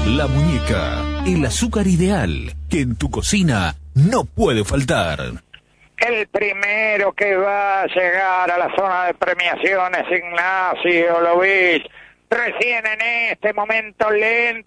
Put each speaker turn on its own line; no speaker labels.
La Muñeca, el azúcar ideal que en tu cocina no puede faltar.
El primero que va a llegar a la zona de premiaciones, Ignacio Lovich. Recién en este momento lento